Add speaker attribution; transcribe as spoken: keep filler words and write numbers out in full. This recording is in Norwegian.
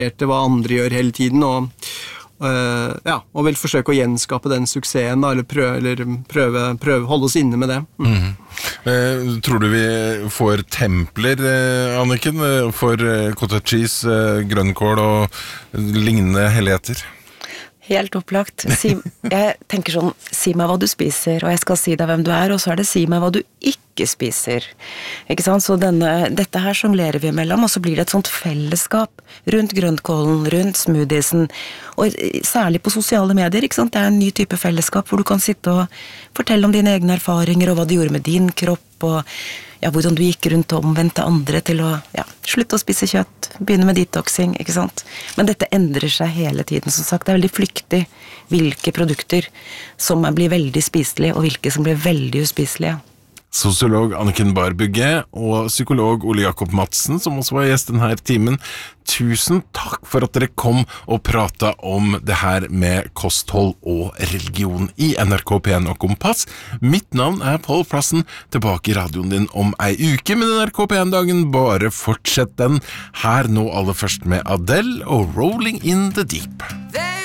Speaker 1: hva andre gjør hele tiden, og, uh, ja, og vil forsøke å gjenskape den suksessen, da, eller, prøve, eller prøve, prøve holde oss inne med det. Mm.
Speaker 2: Mm. Eh, tror du vi får templer, eh, Anniken, for eh, cottage cheese, eh, grønnkål og lignende helligheter?
Speaker 3: Helt opplagt. Si, jeg tenker sånn, si meg hva du spiser, og jeg skal si deg hvem du er, og så er det si meg hva du ikke spiser. Ikke sant? Så denne, dette her sjonglerer vi mellom, og så blir det et sånt fellesskap rundt grønnkålen, rundt smoothiesen, og særlig på sosiale medier, ikke sant? Det er en ny type fellesskap, hvor du kan sitte og fortelle om dine egne erfaringer, og hva du gjorde med din kropp, og ja, hvordan du gikk rundt og omvendte andre til å ja, slutte å spise kjøtt, begynne med detoxing, ikke sant? Men dette endrer seg hele tiden, som sagt. Det er veldig flyktig hvilke produkter som blir veldig spiselige, og hvilke som blir veldig uspiselige.
Speaker 2: Sosiolog Anniken Barbugge og psykolog Ole Jakob Madsen, som også var gjest denne timen. Tusen takk for at dere kom og pratet om det her med kosthold og religion i N R K P en og Kompass. Mitt navn er Pål Plassen, tilbake i radioen din om ei uke med N R K P en-dagen. Bare fortsett den her nå aller først med Adele og Rolling in the Deep.